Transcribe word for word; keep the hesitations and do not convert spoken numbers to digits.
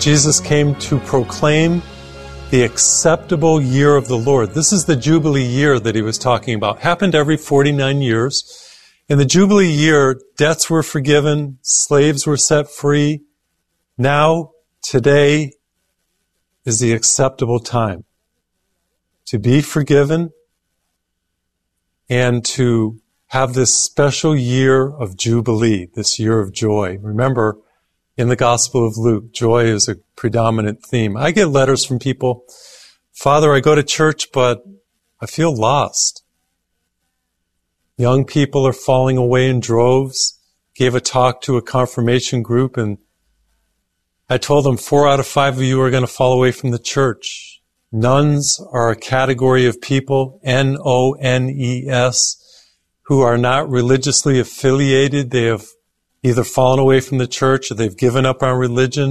Jesus came to proclaim the acceptable year of the Lord. This is the Jubilee year that he was talking about. Happened every forty-nine years. In the Jubilee year, debts were forgiven, slaves were set free. Now, today, is the acceptable time to be forgiven and to have this special year of Jubilee, this year of joy. Remember, in the Gospel of Luke, joy is a predominant theme. I get letters from people, Father, I go to church, but I feel lost. Young people are falling away in droves. Gave a talk to a confirmation group, and I told them four out of five of you are going to fall away from the church. Nuns are a category of people, N O N E S, who are not religiously affiliated. They have either fallen away from the church or they've given up on religion.